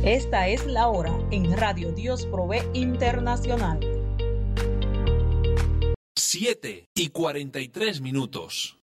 Esta es la hora en Radio Dios Provee Internacional. 7:43.